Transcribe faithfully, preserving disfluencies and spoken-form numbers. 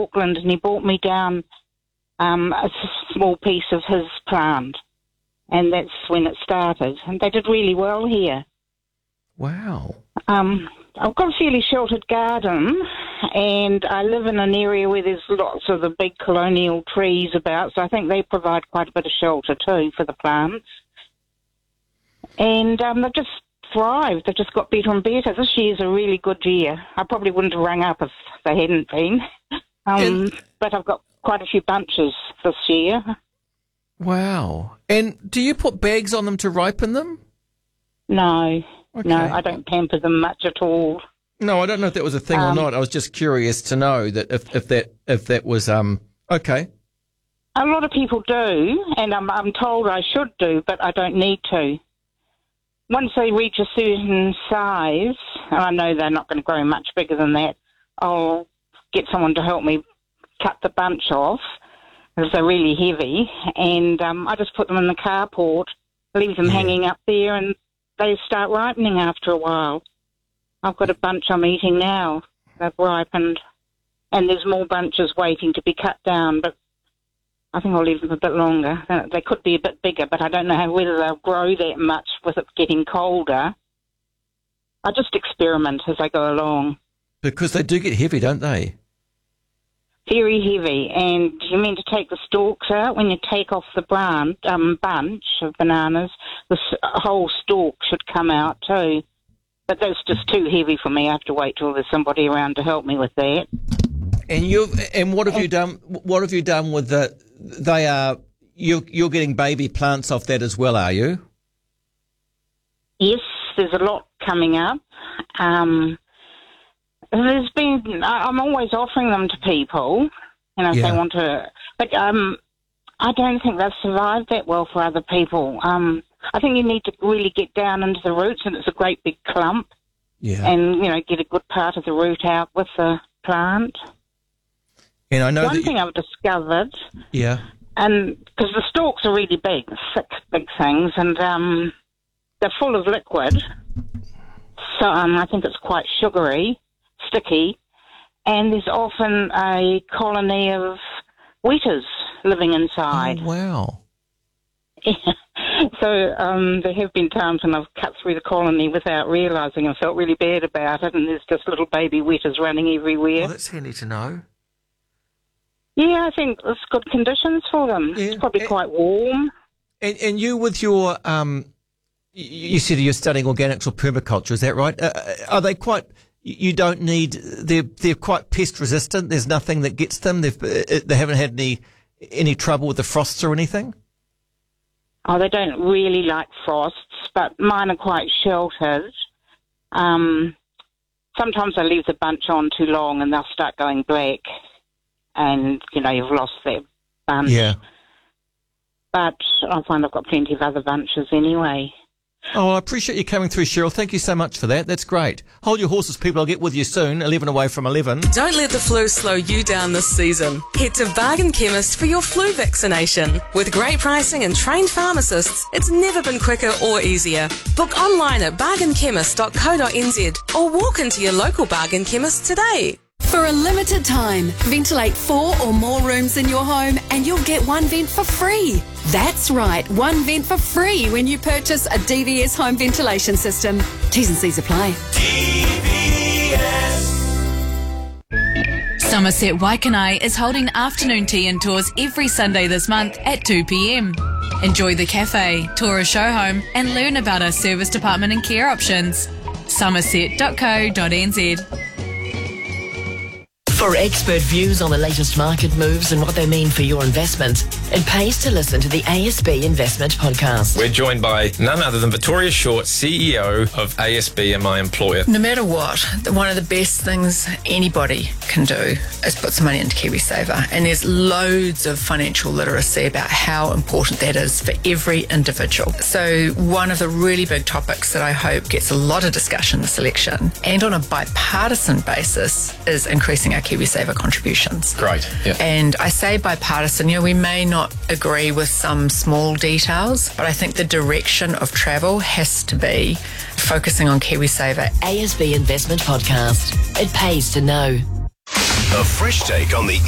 Auckland, and he brought me down um, a small piece of his plant, and that's when it started. And they did really well here. Wow. Um, I've got a fairly sheltered garden, and I live in an area where there's lots of the big colonial trees about, so I think they provide quite a bit of shelter too for the plants. And um, they've just thrived. They've just got better and better. This year's a really good year. I probably wouldn't have rung up if they hadn't been. Um, And- but I've got quite a few bunches this year. Wow. And do you put bags on them to ripen them? No, Okay. no, I don't pamper them much at all. No, I don't know if that was a thing Um, or not. I was just curious to know that if, if that if that was um okay. A lot of people do, and I'm, I'm told I should do, but I don't need to. Once they reach a certain size, and I know they're not going to grow much bigger than that, I'll get someone to help me cut the bunch off, because they're really heavy, and um, I just put them in the carport, leave them Yeah. hanging up there, and they start ripening after a while. I've got a bunch I'm eating now. They've ripened, and there's more bunches waiting to be cut down, but I think I'll leave them a bit longer. Uh, They could be a bit bigger, but I don't know how, whether they'll grow that much with it getting colder. I just experiment as I go along. Because they do get heavy, don't they? Very heavy, and you mean to take the stalks out? When you take off the branch, um, bunch of bananas, the s- whole stalk should come out too. But that's just too heavy for me. I have to wait till there's somebody around to help me with that. And you and what have you done? What have you done with the? They are you. You're getting baby plants off that as well, are you? Yes, there's a lot coming up. Um, there's been, I- I'm always offering them to people, you know, if Yeah. they want to, but um, I don't think they've survived that well for other people. Um, I think you need to really get down into the roots, and it's a great big clump, Yeah. and, you know, get a good part of the root out with the plant. And I know One that. thing I've discovered, Yeah. and because the stalks are really big, thick, big things, and um, they're full of liquid, so um, I think it's quite sugary, sticky, and there's often a colony of wheaters living inside. Oh, wow. So um, there have been times when I've cut through the colony without realising and felt really bad about it, and there's just little baby wheaters running everywhere. Well, that's handy to know. Yeah, I think it's good conditions for them. Yeah. It's probably Eh. quite warm. And and you with your um, you, you said you're studying organics or permaculture. Is that right? Uh, are they quite? You don't need. They're they're quite pest resistant. There's nothing that gets them. They've uh, they haven't had any any trouble with the frosts or anything. Oh, they don't really like frosts, but mine are quite sheltered. Um, sometimes I leave the bunch on too long and they'll start going black, and, you know, you've lost that bunch. Yeah. But I find I've got plenty of other bunches anyway. Oh, I appreciate you coming through, Cheryl. Thank you so much for that. That's great. Hold your horses, people. I'll get with you soon. eleven away from eleven. Don't let the flu slow you down this season. Head to Bargain Chemist for your flu vaccination. With great pricing and trained pharmacists, it's never been quicker or easier. Book online at bargain chemist dot co dot n z or walk into your local Bargain Chemist today. For a limited time, ventilate four or more rooms in your home and you'll get one vent for free. That's right, one vent for free when you purchase a D V S home ventilation system. T's and C's apply. D V S. Somerset Waikanai is holding afternoon tea and tours every Sunday this month at two p.m. Enjoy the cafe, tour a show home and learn about our service department and care options. somerset dot co dot n z. For expert views on the latest market moves and what they mean for your investment, it pays to listen to the A S B Investment Podcast. We're joined by none other than Victoria Short, C E O of A S B and my employer. No matter what, one of the best things anybody can do is put some money into KiwiSaver. And there's loads of financial literacy about how important that is for every individual. So one of the really big topics that I hope gets a lot of discussion this election, and on a bipartisan basis, is increasing our KiwiSaver contributions. Great. Yeah. And I say bipartisan, you know, we may not agree with some small details, but I think the direction of travel has to be focusing on KiwiSaver. A S B Investment Podcast. It pays to know. A fresh take on the